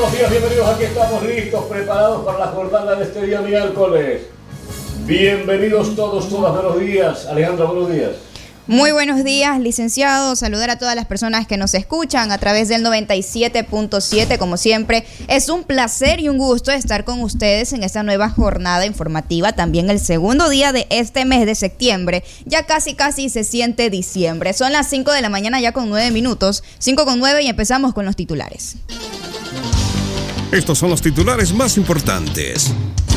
buenos días, bienvenidos. Aquí estamos listos, preparados para la jornada de este día miércoles. Bienvenidos todos, todas, buenos días. Alejandra, buenos días. Muy buenos días, licenciado. Saludar a todas las personas que nos escuchan a través del 97.7. Como siempre, es un placer y un gusto estar con ustedes en esta nueva jornada informativa. También el segundo día de este mes de septiembre. Ya casi se siente diciembre. Son las 5 de la mañana ya con 9 minutos. 5:09 y empezamos con los titulares. Estos son los titulares más importantes.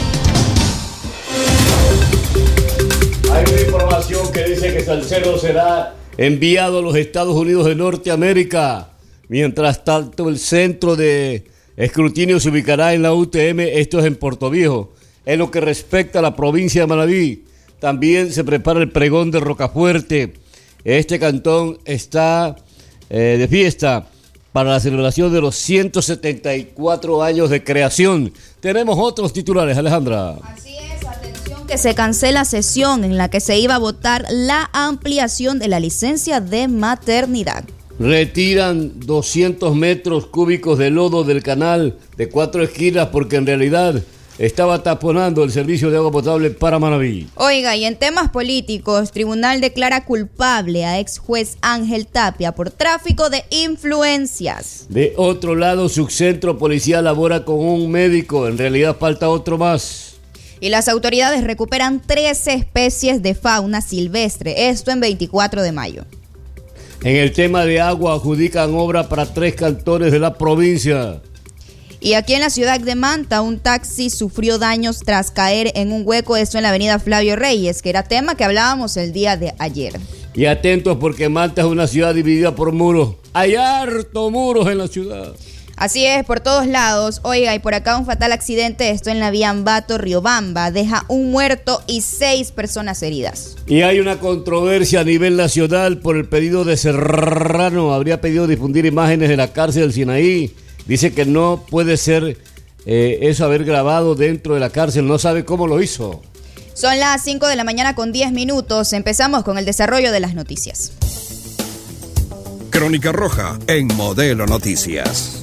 Hay una información que dice que Salcedo será enviado a los Estados Unidos de Norteamérica. Mientras tanto, el centro de escrutinio se ubicará en la UTM, esto es en Portoviejo. En lo que respecta a la provincia de Manabí, también se prepara el pregón de Rocafuerte. Este cantón está de fiesta para la celebración de los 174 años de creación. Tenemos otros titulares, Alejandra. Así es, que se cancela sesión en la que se iba a votar la ampliación de la licencia de maternidad. Retiran 200 metros cúbicos de lodo del canal de 4 esquinas porque en realidad estaba taponando el servicio de agua potable para Manabí. Oiga, y en temas políticos, tribunal declara culpable a ex juez Ángel Tapia por tráfico de influencias. De otro lado, subcentro policial labora con un médico, en realidad falta otro más. Y las autoridades recuperan 13 especies de fauna silvestre, esto en 24 de mayo. En el tema de agua adjudican obra para 3 cantones de la provincia. Y aquí en la ciudad de Manta, un taxi sufrió daños tras caer en un hueco, esto en la avenida Flavio Reyes, que era tema que hablábamos el día de ayer. Y atentos porque Manta es una ciudad dividida por muros. Hay harto muros en la ciudad. Así es, por todos lados. Oiga, y por acá un fatal accidente, esto en la vía Ambato-Riobamba, deja un muerto y 6 personas heridas. Y hay una controversia a nivel nacional por el pedido de Serrano. Habría pedido difundir imágenes de la cárcel del Sinaí. Dice que no puede ser eso haber grabado dentro de la cárcel, no sabe cómo lo hizo. Son las 5 de la mañana con 10 minutos. Empezamos con el desarrollo de las noticias. Crónica Roja en Modelo Noticias.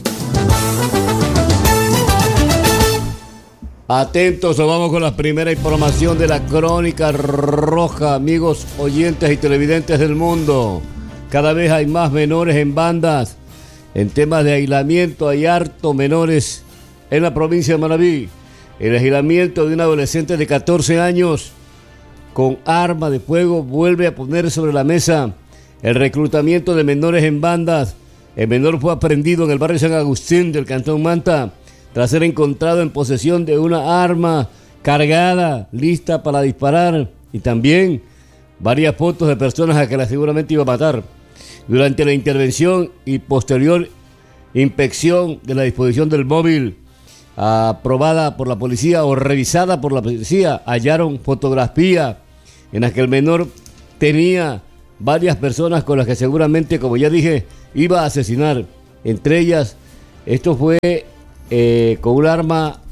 Atentos, nos vamos con la primera información de la Crónica Roja, amigos oyentes y televidentes del mundo. Cada vez hay más menores en bandas. En temas de aislamiento hay harto menores en la provincia de Manabí. El aislamiento de un adolescente de 14 años con arma de fuego vuelve a poner sobre la mesa el reclutamiento de menores en bandas. El menor fue aprehendido en el barrio San Agustín del cantón Manta tras ser encontrado en posesión de una arma cargada, lista para disparar, y también varias fotos de personas a que la seguramente iba a matar. Durante la intervención y posterior inspección de la disposición del móvil aprobada por la policía o revisada por la policía, hallaron fotografía en la que el menor tenía varias personas con las que seguramente, como ya dije, iba a asesinar. Entre ellas, esto fue con un arma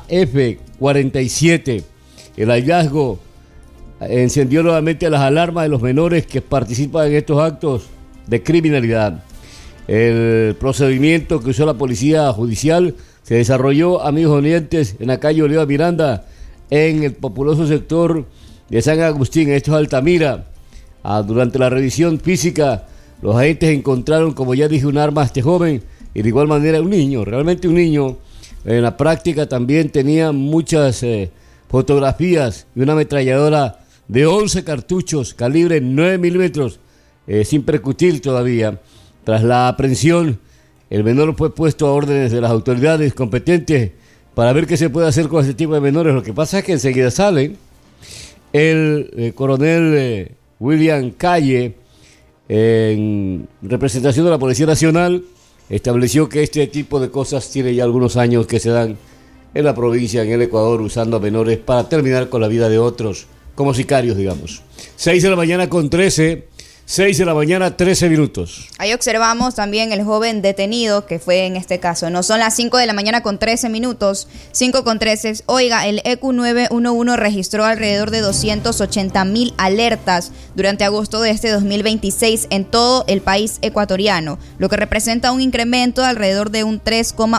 AF-47. El hallazgo encendió nuevamente las alarmas de los menores que participan en estos actos de criminalidad. El procedimiento que usó la policía judicial se desarrolló, amigos oyentes, en la calle Oliva Miranda, en el populoso sector de San Agustín, esto es Altamira. Durante la revisión física, los agentes encontraron, como ya dije, un arma a este joven y de igual manera un niño, realmente un niño. En la práctica también tenía muchas fotografías y una ametralladora de 11 cartuchos, calibre 9 milímetros, sin percutir todavía. Tras la aprehensión, el menor fue puesto a órdenes de las autoridades competentes para ver qué se puede hacer con este tipo de menores. Lo que pasa es que enseguida salen. El coronel William Calle, en representación de la Policía Nacional, estableció que este tipo de cosas tiene ya algunos años que se dan en la provincia, en el Ecuador, usando a menores para terminar con la vida de otros, como sicarios, digamos. 6 de la mañana con 13. 6 de la mañana, 13 minutos. Ahí observamos también el joven detenido, que fue en este caso. No son las 5 de la mañana con 13 minutos, 5 con 13. Oiga, el EQ 911 registró alrededor de 280,000 alertas durante agosto de este 2026 en todo el país ecuatoriano, lo que representa un incremento de alrededor de un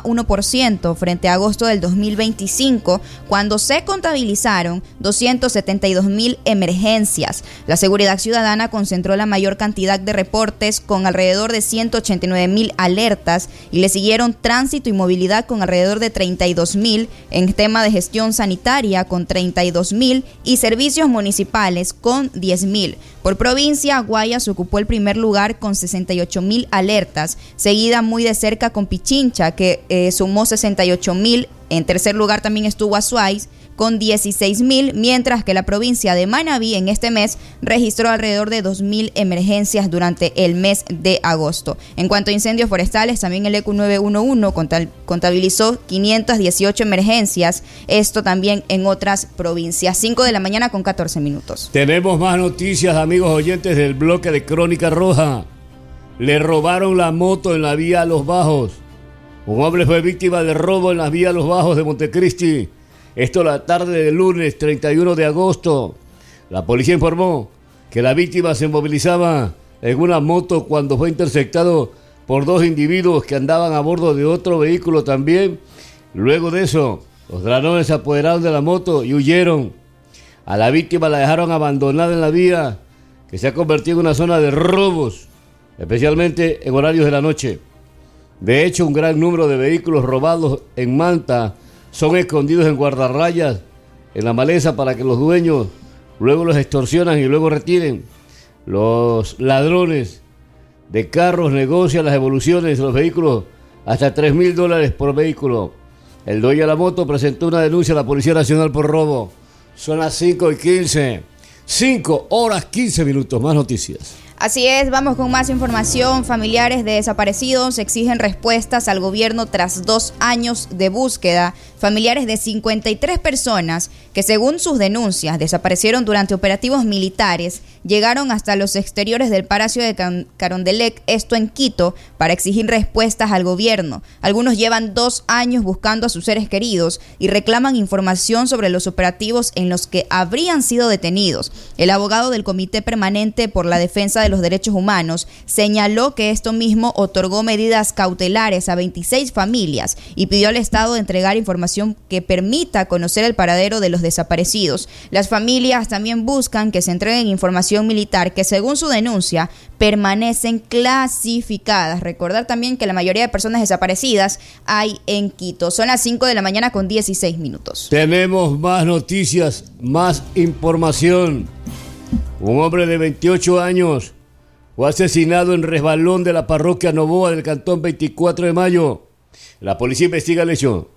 3,1% frente a agosto del 2025, cuando se contabilizaron 272,000 emergencias. La Seguridad Ciudadana concentró la mayor cantidad de reportes con alrededor de 189,000 alertas y le siguieron tránsito y movilidad con alrededor de 32,000, en tema de gestión sanitaria con 32,000 y servicios municipales con 10,000. Por provincia, Guayas ocupó el primer lugar con 68,000 alertas, seguida muy de cerca con Pichincha, que sumó 68,000. En tercer lugar también estuvo Azuay con 16,000, mientras que la provincia de Manabí en este mes registró alrededor de 2,000 emergencias durante el mes de agosto. En cuanto a incendios forestales, también el EQ 911 contabilizó 518 emergencias, esto también en otras provincias. 5 de la mañana con 14 minutos. Tenemos más noticias, amigos oyentes del bloque de Crónica Roja. Le robaron la moto en la vía Los Bajos. Un hombre fue víctima de robo en las vías Los Bajos de Montecristi. Esto la tarde del lunes 31 de agosto. La policía informó que la víctima se movilizaba en una moto cuando fue interceptado por dos individuos que andaban a bordo de otro vehículo también. Luego de eso, los ladrones se apoderaron de la moto y huyeron. A la víctima la dejaron abandonada en la vía, que se ha convertido en una zona de robos, especialmente en horarios de la noche. De hecho, un gran número de vehículos robados en Manta son escondidos en guardarrayas, en la maleza, para que los dueños luego los extorsionan y luego retiren. Los ladrones de carros negocian las evoluciones de los vehículos hasta $3,000 por vehículo. El dueño de la moto presentó una denuncia a la Policía Nacional por robo. Son las 5:15. 5 horas 15 minutos. Más noticias. Así es, vamos con más información. Familiares de desaparecidos exigen respuestas al gobierno tras 2 años de búsqueda. Familiares de 53 personas que, según sus denuncias, desaparecieron durante operativos militares, llegaron hasta los exteriores del Palacio de Carondelet, esto en Quito, para exigir respuestas al gobierno. Algunos llevan 2 años buscando a sus seres queridos y reclaman información sobre los operativos en los que habrían sido detenidos. El abogado del Comité Permanente por la Defensa de los Derechos Humanos señaló que esto mismo otorgó medidas cautelares a 26 familias y pidió al Estado entregar información que permita conocer el paradero de los desaparecidos. Las familias también buscan que se entreguen información militar que, según su denuncia, permanecen clasificadas. Recordar también que la mayoría de personas desaparecidas hay en Quito. Son las 5 de la mañana con 16 minutos. Tenemos más noticias, más información. Un hombre de 28 años fue asesinado en resbalón de la parroquia Novoa del cantón 24 de Mayo. La policía investiga el hecho.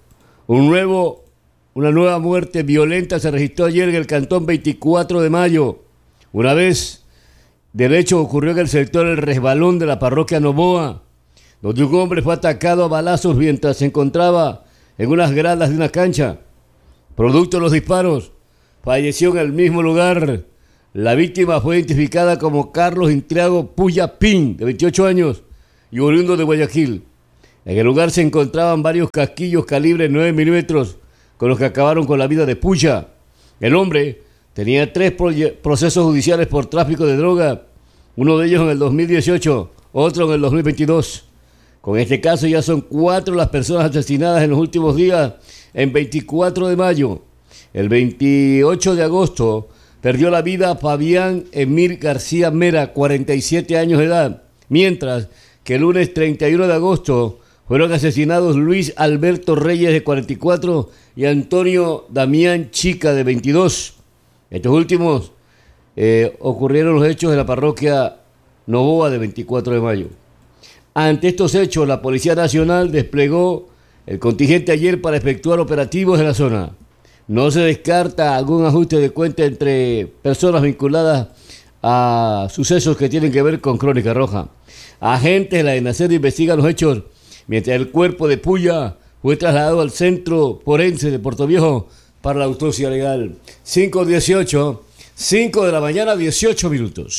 Una nueva muerte violenta se registró ayer en el cantón 24 de Mayo. Una vez del hecho ocurrió en el sector El Resbalón de la parroquia Novoa, donde un hombre fue atacado a balazos mientras se encontraba en unas gradas de una cancha. Producto de los disparos, falleció en el mismo lugar. La víctima fue identificada como Carlos Intriago Puya Pin, de 28 años y oriundo de Guayaquil. En el lugar se encontraban varios casquillos calibre 9 milímetros con los que acabaron con la vida de Puya. El hombre tenía 3 procesos judiciales por tráfico de droga, uno de ellos en el 2018, otro en el 2022. Con este caso ya son 4 las personas asesinadas en los últimos días en 24 de mayo. El 28 de agosto perdió la vida Fabián Emir García Mera, 47 años de edad, mientras que el lunes 31 de agosto fueron asesinados Luis Alberto Reyes, de 44, y Antonio Damián Chica, de 22. Estos últimos ocurrieron los hechos de la parroquia Novoa de 24 de mayo. Ante estos hechos, la Policía Nacional desplegó el contingente ayer para efectuar operativos en la zona. No se descarta algún ajuste de cuenta entre personas vinculadas a sucesos que tienen que ver con Crónica Roja. Agentes de la ENACED investigan los hechos, mientras el cuerpo de Puya fue trasladado al Centro Forense de Portoviejo para la autopsia legal. 5:18, 5 de la mañana, 18 minutos.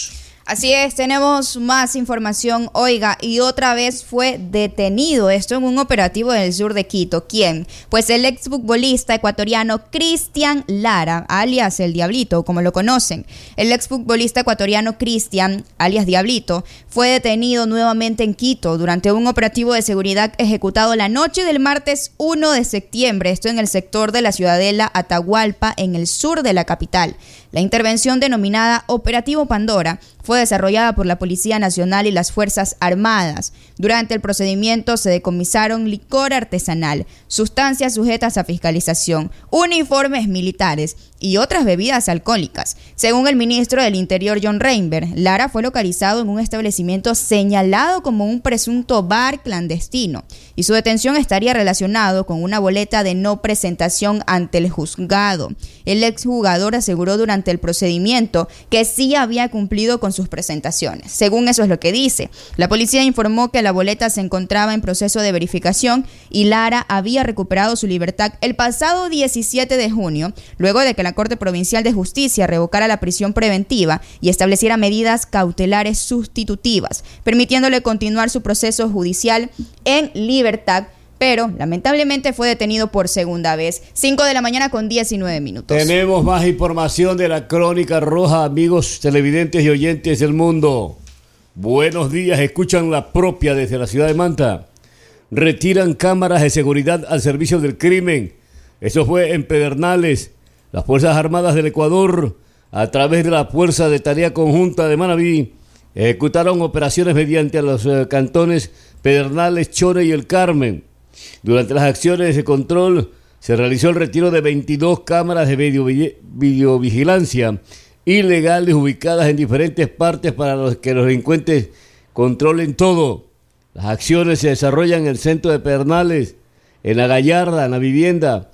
Así es, tenemos más información. Oiga, y otra vez fue detenido, esto en un operativo en el sur de Quito. ¿Quién? Pues el exfutbolista ecuatoriano Cristian Lara, alias el Diablito, como lo conocen. El exfutbolista ecuatoriano Cristian, alias Diablito, fue detenido nuevamente en Quito durante un operativo de seguridad ejecutado la noche del martes 1 de septiembre, esto en el sector de la Ciudadela Atahualpa, en el sur de la capital. La intervención, denominada Operativo Pandora, fue desarrollada por la Policía Nacional y las Fuerzas Armadas. Durante el procedimiento se decomisaron licor artesanal, sustancias sujetas a fiscalización, uniformes militares y otras bebidas alcohólicas. Según el ministro del Interior, John Reinberg, Lara fue localizado en un establecimiento señalado como un presunto bar clandestino y su detención estaría relacionado con una boleta de no presentación ante el juzgado. El exjugador aseguró durante el procedimiento que sí había cumplido con sus presentaciones. Según eso es lo que dice. La policía informó que la boleta se encontraba en proceso de verificación y Lara había recuperado su libertad el pasado 17 de junio, luego de que la Corte Provincial de Justicia revocara la prisión preventiva y estableciera medidas cautelares sustitutivas, permitiéndole continuar su proceso judicial en libertad, pero lamentablemente fue detenido por segunda vez. 5 de la mañana con 19 minutos. Tenemos más información de la Crónica Roja, amigos televidentes y oyentes del mundo. Buenos días, escuchan la propia desde la ciudad de Manta. Retiran cámaras de seguridad al servicio del crimen. Eso fue en Pedernales. Las Fuerzas Armadas del Ecuador, a través de la Fuerza de Tarea Conjunta de Manabí, ejecutaron operaciones mediante los cantones Pedernales, Chore y El Carmen. Durante las acciones de control se realizó el retiro de 22 cámaras de videovigilancia ilegales ubicadas en diferentes partes para que los delincuentes controlen todo. Las acciones se desarrollan en el centro de Pedernales, en La Gallarda, en la vivienda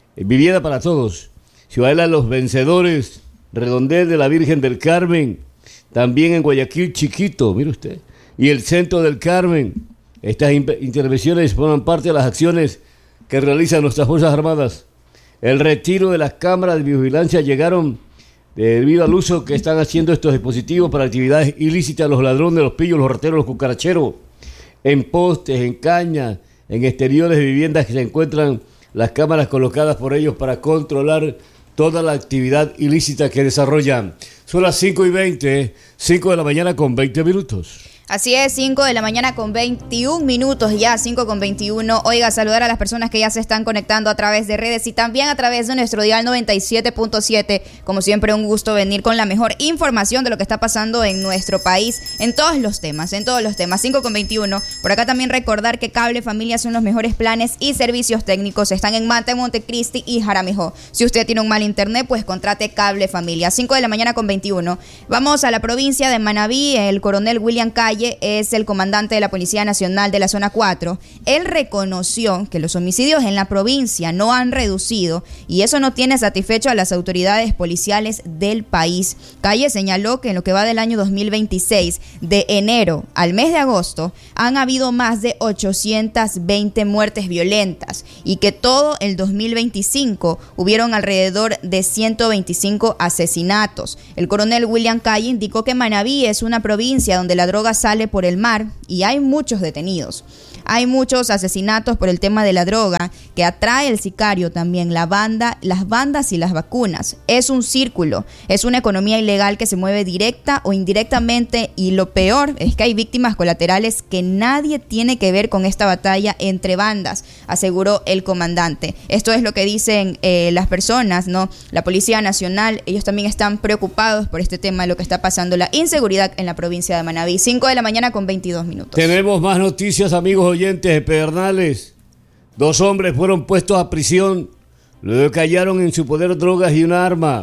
para todos, Ciudadela Los Vencedores, Redondel de la Virgen del Carmen, también en Guayaquil Chiquito, mire usted, y el centro del Carmen. Estas intervenciones forman parte de las acciones que realizan nuestras Fuerzas Armadas. El retiro de las cámaras de vigilancia llegaron debido al uso que están haciendo estos dispositivos para actividades ilícitas, los ladrones, los pillos, los rateros, los cucaracheros, en postes, en cañas, en exteriores de viviendas que se encuentran las cámaras colocadas por ellos para controlar toda la actividad ilícita que desarrollan. Son las 5:20, 5 de la mañana con 20 minutos. Así es, 5 de la mañana con 21 minutos, ya 5 con 21. Oiga, saludar a las personas que ya se están conectando a través de redes y también a través de nuestro dial 97.7. Como siempre, un gusto venir con la mejor información de lo que está pasando en nuestro país, en todos los temas. 5 con 21. Por acá también recordar que Cable Familia son los mejores planes y servicios técnicos. Están en Manta, Montecristi y Jaramillo. Si usted tiene un mal internet, pues contrate Cable Familia. 5 de la mañana con 21. Vamos a la provincia de Manabí. El coronel William Calle es el comandante de la Policía Nacional de la Zona 4. Él reconoció que los homicidios en la provincia no han reducido y eso no tiene satisfecho a las autoridades policiales del país. Calle señaló que en lo que va del año 2026, de enero al mes de agosto, han habido más de 820 muertes violentas y que todo el 2025 hubieron alrededor de 125 asesinatos. El coronel William Calle indicó que Manabí es una provincia donde la droga sale por el mar y hay muchos detenidos. Hay muchos asesinatos por el tema de la droga que atrae el sicario también, las bandas y las vacunas. Es un círculo, es una economía ilegal que se mueve directa o indirectamente y lo peor es que hay víctimas colaterales que nadie tiene que ver con esta batalla entre bandas, aseguró el comandante. Esto es lo que dicen las personas, ¿no? La Policía Nacional, ellos también están preocupados por este tema de lo que está pasando, la inseguridad en la provincia de Manabí. 5 de la mañana con 22 minutos. Tenemos más noticias, amigos oyentes de Pedernales. 2 hombres fueron puestos a prisión luego que hallaron en su poder drogas y una arma.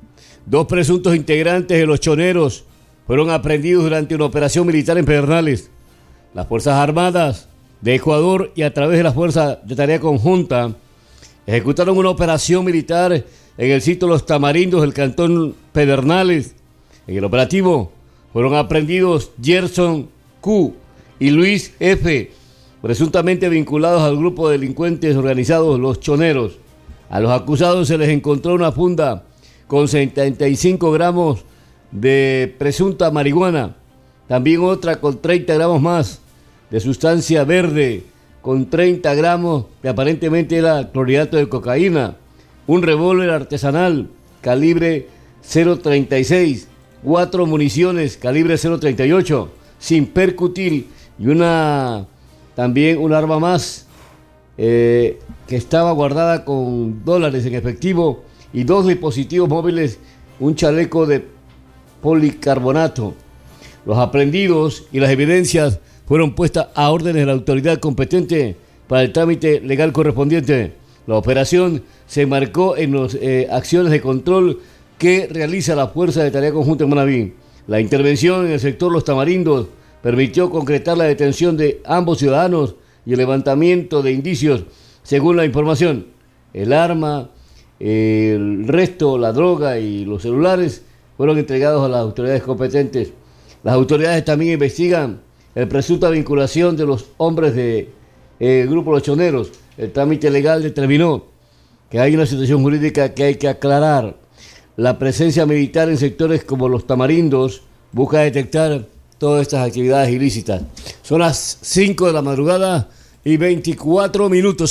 2 presuntos integrantes de los choneros fueron aprehendidos durante una operación militar en Pedernales. Las Fuerzas Armadas de Ecuador y a través de la Fuerza de Tarea Conjunta ejecutaron una operación militar en el sitio Los Tamarindos del cantón Pedernales. En el operativo fueron aprehendidos Gerson Q y Luis F., presuntamente vinculados al grupo de delincuentes organizados Los Choneros. A los acusados se les encontró una funda con 75 gramos de presunta marihuana, también otra con 30 gramos más de sustancia verde, con 30 gramos que aparentemente era clorhidrato de cocaína, un revólver artesanal calibre .036, 4 municiones calibre .038 sin percutil y también un arma más que estaba guardada con dólares en efectivo y 2 dispositivos móviles, un chaleco de policarbonato. Los aprehendidos y las evidencias fueron puestas a órdenes de la autoridad competente para el trámite legal correspondiente. La operación se enmarcó en las acciones de control que realiza la Fuerza de Tarea Conjunta en Manabí. La intervención en el sector Los Tamarindos permitió concretar la detención de ambos ciudadanos y el levantamiento de indicios. Según la información, el arma, el resto, la droga y los celulares fueron entregados a las autoridades competentes. Las autoridades también investigan la presunta vinculación de los hombres del grupo Los Choneros. El trámite legal determinó que hay una situación jurídica que hay que aclarar. La presencia militar en sectores como Los Tamarindos busca detectar todas estas actividades ilícitas. Son las 5 de la madrugada y 24 minutos,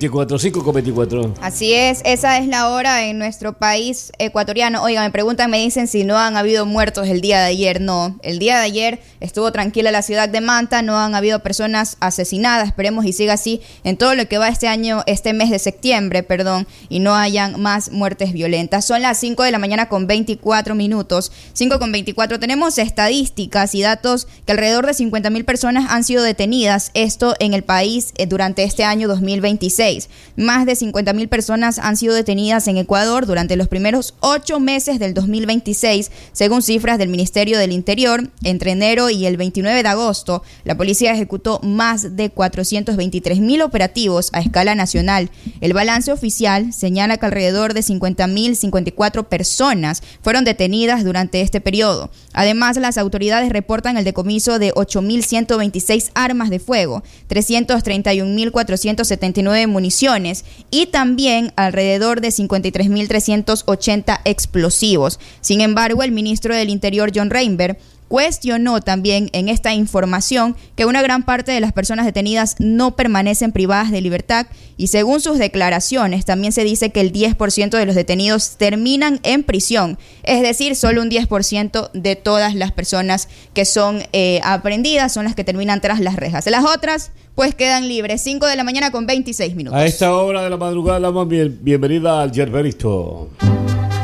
5:24. Así es, esa es la hora en nuestro país ecuatoriano. Oigan, me preguntan, me dicen si no han habido muertos el día de ayer. No, el día de ayer estuvo tranquila la ciudad de Manta, no han habido personas asesinadas. Esperemos y siga así en todo lo que va este mes de septiembre, y no hayan más muertes violentas. Son las 5 de la mañana con 24 minutos. 5:24. Tenemos estadísticas y datos que alrededor de 50,000 personas han sido detenidas. Esto en el país durante este año 2026. Más de 50,000 personas han sido detenidas en Ecuador durante los primeros 8 meses del 2026, según cifras del Ministerio del Interior. Entre enero y el 29 de agosto, la policía ejecutó más de 423,000 operativos a escala nacional. El balance oficial señala que alrededor de 50,054 personas fueron detenidas durante este periodo. Además, las autoridades reportan el decomiso de 8,126 armas de fuego, 331,479 municiones y también alrededor de 53,380 explosivos. Sin embargo, el ministro del Interior, John Reinberg, cuestionó también en esta información que una gran parte de las personas detenidas no permanecen privadas de libertad y según sus declaraciones también se dice que el 10% de los detenidos terminan en prisión, es decir, solo un 10% de todas las personas que son aprehendidas son las que terminan tras las rejas. Las otras pues quedan libres. 5 de la mañana con 26 minutos. A esta hora de la madrugada damos bienvenida al Yerberito.